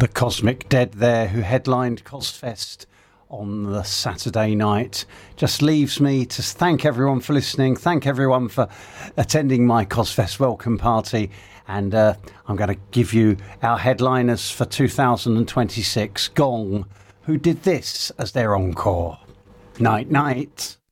the Cosmic Dead there, who headlined Cosfest on the Saturday night. Just leaves me to thank everyone for listening, thank everyone for attending my Cosfest welcome party, and I'm going to give you our headliners for 2026, Gong, who did this as their encore. Night, night.